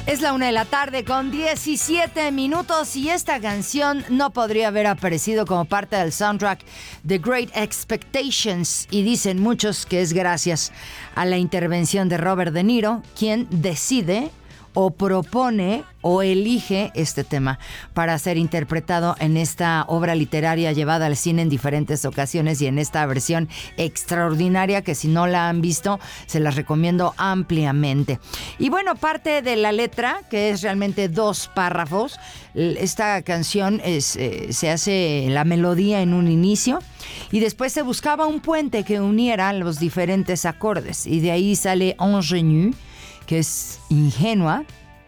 Es la 1:17 p.m. y esta canción no podría haber aparecido como parte del soundtrack The Great Expectations, y dicen muchos que es gracias a la intervención de Robert De Niro, quien decide o propone o elige este tema para ser interpretado en esta obra literaria llevada al cine en diferentes ocasiones y en esta versión extraordinaria que, si no la han visto, se las recomiendo ampliamente. Y bueno, parte de la letra, que es realmente 2 párrafos, esta canción se hace la melodía en un inicio y después se buscaba un puente que uniera los diferentes acordes, y de ahí sale ingénue, que es ingenua,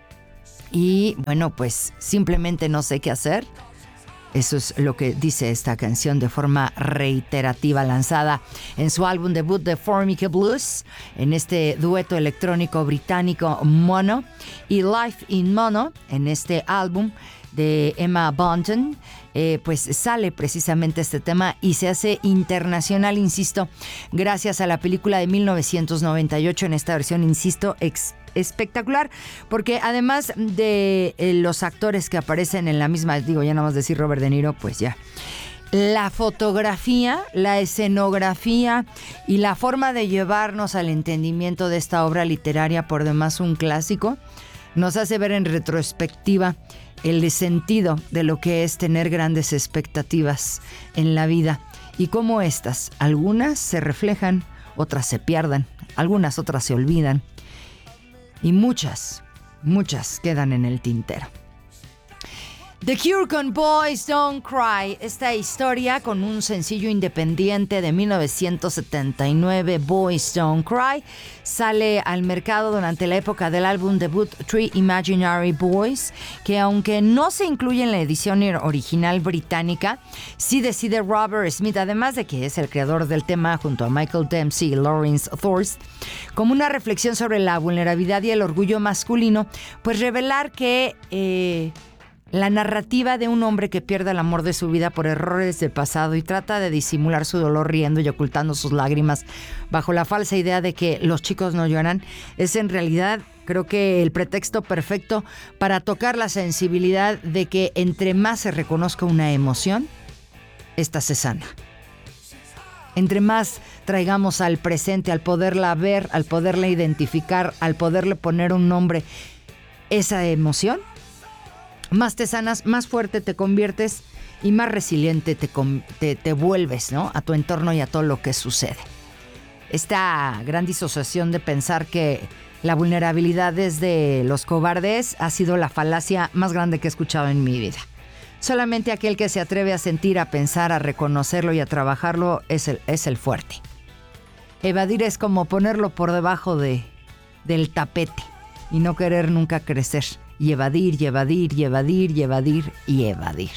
y bueno, pues simplemente no sé qué hacer. Eso es lo que dice esta canción de forma reiterativa, lanzada en su álbum debut de Formica Blues, en este dueto electrónico británico Mono, y Life in Mono, en este álbum de Emma Bunton. Pues sale precisamente este tema y se hace internacional, insisto, gracias a la película de 1998, en esta versión, insisto, espectacular, porque además de los actores que aparecen en la misma, digo, ya nada más decir Robert De Niro, pues ya, la fotografía, la escenografía y la forma de llevarnos al entendimiento de esta obra literaria, por demás un clásico, nos hace ver en retrospectiva el sentido de lo que es tener grandes expectativas en la vida, y cómo estas, algunas se reflejan, otras se pierden, algunas otras se olvidan, y muchas quedan en el tintero. The Cure con Boys Don't Cry, esta historia con un sencillo independiente de 1979, Boys Don't Cry, sale al mercado durante la época del álbum debut Three Imaginary Boys, que aunque no se incluye en la edición original británica, sí decide Robert Smith, además de que es el creador del tema junto a Michael Dempsey y Lawrence Thorst, como una reflexión sobre la vulnerabilidad y el orgullo masculino, pues revelar que la narrativa de un hombre que pierde el amor de su vida por errores del pasado y trata de disimular su dolor riendo y ocultando sus lágrimas bajo la falsa idea de que los chicos no lloran, es en realidad, creo que, el pretexto perfecto para tocar la sensibilidad de que entre más se reconozca una emoción, esta se sana. Entre más traigamos al presente, al poderla ver, al poderla identificar, al poderle poner un nombre, esa emoción, más te sanas, más fuerte te conviertes y más resiliente te vuelves, ¿no?, a tu entorno y a todo lo que sucede. Esta gran disociación de pensar que la vulnerabilidad es de los cobardes ha sido la falacia más grande que he escuchado en mi vida. Solamente aquel que se atreve a sentir, a pensar, a reconocerlo y a trabajarlo es el fuerte. Evadir es como ponerlo por debajo del tapete y no querer nunca crecer. Y evadir, y evadir, y evadir, y evadir, y evadir.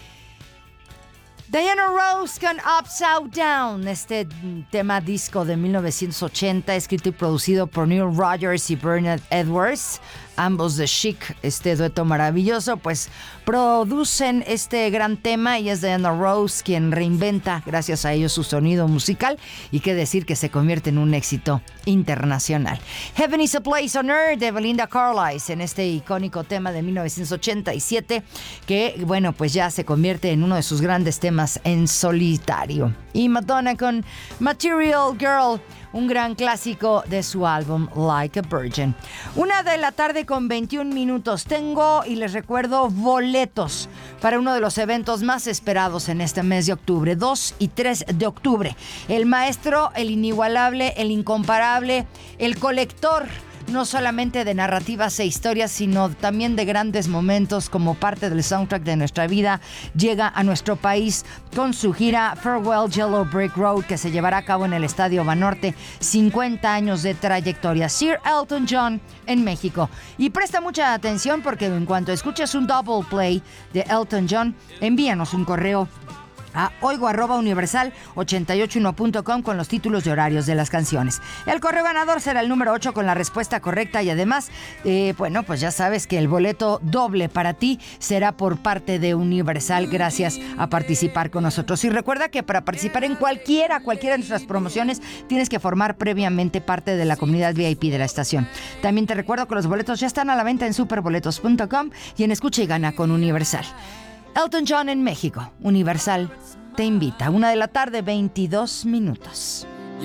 Diana Ross con Upside Down, este tema disco de 1980, escrito y producido por Neil Rogers y Bernard Edwards, ambos de Chic, este dueto maravilloso, pues producen este gran tema, y es Diana Ross quien reinventa gracias a ellos su sonido musical, y qué decir que se convierte en un éxito internacional. Heaven is a Place on Earth de Belinda Carlisle, en este icónico tema de 1987, que bueno, pues ya se convierte en uno de sus grandes temas en solitario. Y Madonna con Material Girl, un gran clásico de su álbum Like a Virgin. 1:21 p.m. Tengo, y les recuerdo, boletos para uno de los eventos más esperados en este mes de octubre, 2 y 3 de octubre. El maestro, el inigualable, el incomparable, el colector, no solamente de narrativas e historias, sino también de grandes momentos como parte del soundtrack de nuestra vida, llega a nuestro país con su gira Farewell Yellow Brick Road, que se llevará a cabo en el Estadio Banorte. 50 años de trayectoria. Sir Elton John en México. Y presta mucha atención, porque en cuanto escuches un double play de Elton John, envíanos un correo a oigo@universal881.com con los títulos y horarios de las canciones. El correo ganador será el número 8 con la respuesta correcta y además, pues ya sabes que el boleto doble para ti será por parte de Universal gracias a participar con nosotros. Y recuerda que para participar en cualquiera de nuestras promociones tienes que formar previamente parte de la comunidad VIP de la estación. También te recuerdo que los boletos ya están a la venta en superboletos.com y en Escucha y Gana con Universal. Elton John en México. Universal te invita. 1:00 p.m, 22 minutos.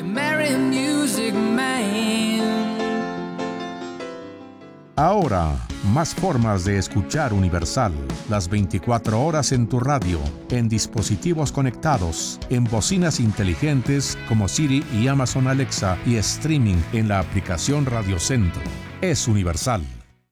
Ahora, más formas de escuchar Universal. Las 24 horas en tu radio, en dispositivos conectados, en bocinas inteligentes como Siri y Amazon Alexa y streaming en la aplicación Radio Centro. Es Universal.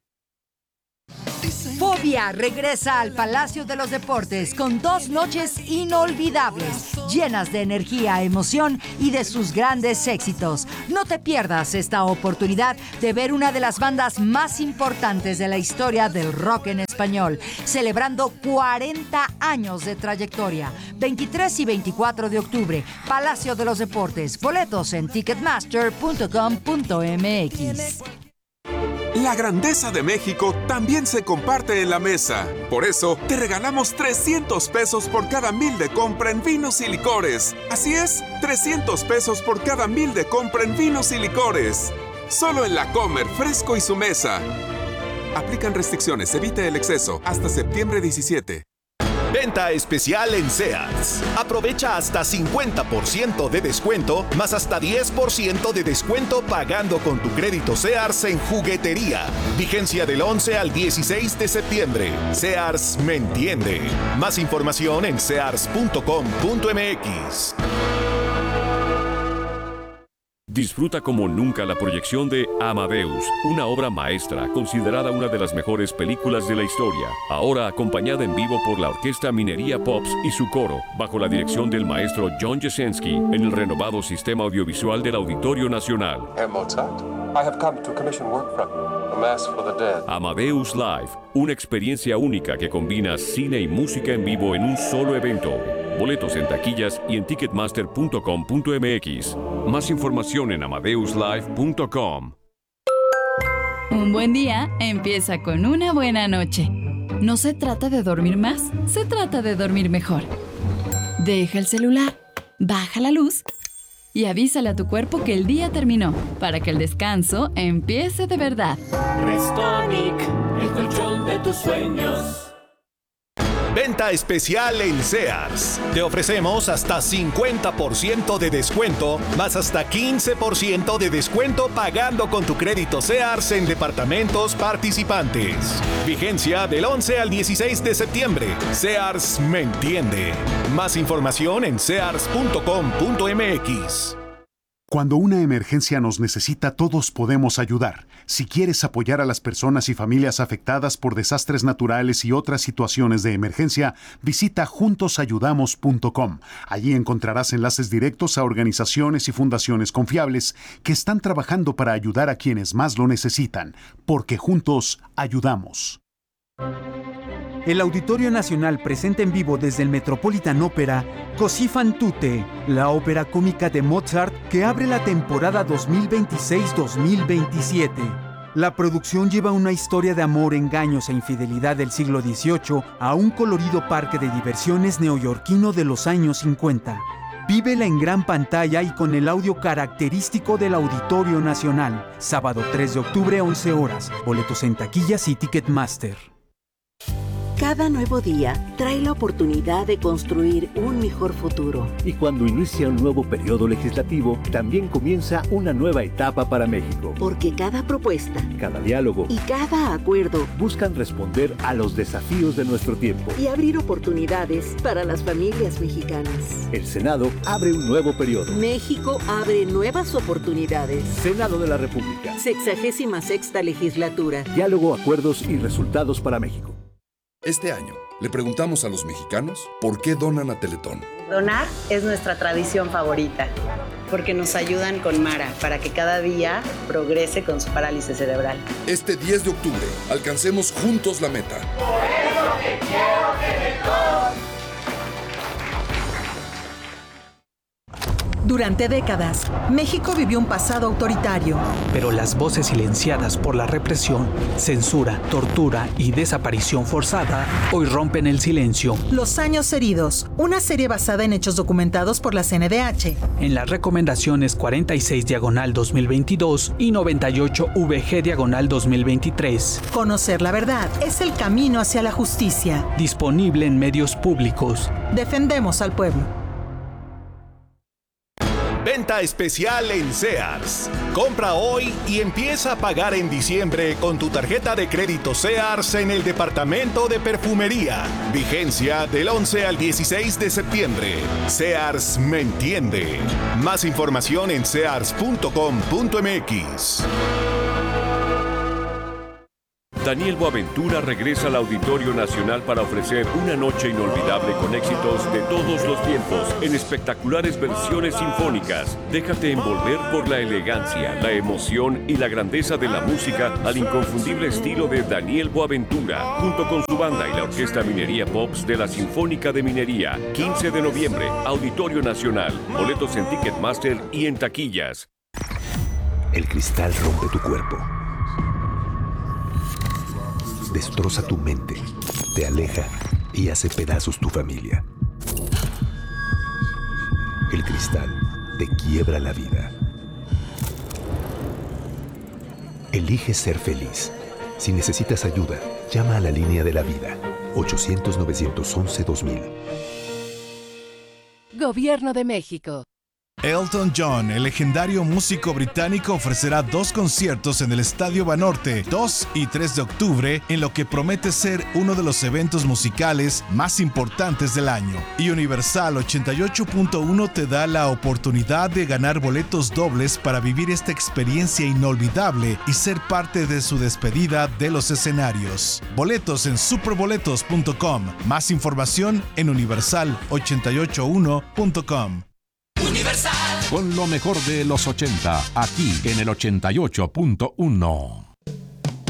Fobia regresa al Palacio de los Deportes con 2 noches inolvidables, llenas de energía, emoción y de sus grandes éxitos. No te pierdas esta oportunidad de ver una de las bandas más importantes de la historia del rock en español, celebrando 40 años de trayectoria. 23 y 24 de octubre, Palacio de los Deportes. Boletos en ticketmaster.com.mx. La grandeza de México también se comparte en la mesa. Por eso, te regalamos 300 pesos por cada 1,000 de compra en vinos y licores. Así es, 300 pesos por cada 1,000 de compra en vinos y licores. Solo en La Comer, Fresco y Su Mesa. Aplican restricciones, evite el exceso. Hasta septiembre 17. Venta especial en Sears. Aprovecha hasta 50% de descuento, más hasta 10% de descuento pagando con tu crédito Sears en juguetería. Vigencia del 11 al 16 de septiembre. Sears me entiende. Más información en sears.com.mx. Disfruta como nunca la proyección de Amadeus, una obra maestra considerada una de las mejores películas de la historia, ahora acompañada en vivo por la Orquesta Minería Pops y su coro, bajo la dirección del maestro John Jasenski, en el renovado sistema audiovisual del Auditorio Nacional. Herr Mozart, I have come to commission work from you, A Mass for the Dead. Amadeus Live, una experiencia única que combina cine y música en vivo en un solo evento. Boletos en taquillas y en ticketmaster.com.mx. Más información en amadeuslive.com. Un buen día empieza con una buena noche. No se trata de dormir más, se trata de dormir mejor. Deja el celular, baja la luz y avísale a tu cuerpo que el día terminó, para que el descanso empiece de verdad. Restonic, el colchón de tus sueños. Venta especial en Sears. Te ofrecemos hasta 50% de descuento, más hasta 15% de descuento pagando con tu crédito Sears en departamentos participantes. Vigencia del 11 al 16 de septiembre. Sears me entiende. Más información en sears.com.mx. Cuando una emergencia nos necesita, todos podemos ayudar. Si quieres apoyar a las personas y familias afectadas por desastres naturales y otras situaciones de emergencia, visita juntosayudamos.com. Allí encontrarás enlaces directos a organizaciones y fundaciones confiables que están trabajando para ayudar a quienes más lo necesitan, porque juntos ayudamos. El Auditorio Nacional presenta en vivo desde el Metropolitan Opera Così fan tutte, la ópera cómica de Mozart que abre la temporada 2026-2027. La producción lleva una historia de amor, engaños e infidelidad del siglo XVIII a un colorido parque de diversiones neoyorquino de los años 50. Vívela en gran pantalla y con el audio característico del Auditorio Nacional. Sábado 3 de octubre, 11 horas. Boletos en taquillas y Ticketmaster. Cada nuevo día trae la oportunidad de construir un mejor futuro. Y cuando inicia un nuevo periodo legislativo, también comienza una nueva etapa para México. Porque cada propuesta, cada diálogo y cada acuerdo buscan responder a los desafíos de nuestro tiempo y abrir oportunidades para las familias mexicanas. El Senado abre un nuevo periodo. México abre nuevas oportunidades. Senado de la República. 66ª legislatura. Diálogo, acuerdos y resultados para México. Este año, le preguntamos a los mexicanos por qué donan a Teletón. Donar es nuestra tradición favorita, porque nos ayudan con Mara para que cada día progrese con su parálisis cerebral. Este 10 de octubre, alcancemos juntos la meta. Por eso que quiero Teletón. Durante décadas, México vivió un pasado autoritario. Pero las voces silenciadas por la represión, censura, tortura y desaparición forzada hoy rompen el silencio. Los años heridos, una serie basada en hechos documentados por la CNDH. En las recomendaciones 46/2022 y 98VG/2023. Conocer la verdad es el camino hacia la justicia. Disponible en medios públicos. Defendemos al pueblo. Venta especial en Sears. Compra hoy y empieza a pagar en diciembre con tu tarjeta de crédito Sears en el departamento de perfumería. Vigencia del 11 al 16 de septiembre. Sears me entiende. Más información en sears.com.mx. Daniel Boaventura regresa al Auditorio Nacional para ofrecer una noche inolvidable con éxitos de todos los tiempos en espectaculares versiones sinfónicas. Déjate envolver por la elegancia, la emoción y la grandeza de la música al inconfundible estilo de Daniel Boaventura, junto con su banda y la Orquesta Minería Pops de la Sinfónica de Minería. 15 de noviembre, Auditorio Nacional. Boletos en Ticketmaster y en taquillas. El cristal rompe tu cuerpo. Destroza tu mente, te aleja y hace pedazos tu familia. El cristal te quiebra la vida. Elige ser feliz. Si necesitas ayuda, llama a la línea de la vida. 800-911-2000. Gobierno de México. Elton John, el legendario músico británico, ofrecerá 2 conciertos en el Estadio Banorte, 2 y 3 de octubre, en lo que promete ser uno de los eventos musicales más importantes del año. Y Universal 88.1 te da la oportunidad de ganar boletos dobles para vivir esta experiencia inolvidable y ser parte de su despedida de los escenarios. Boletos en superboletos.com. Más información en universal881.com. Universal. Con lo mejor de los 80, aquí en el 88.1.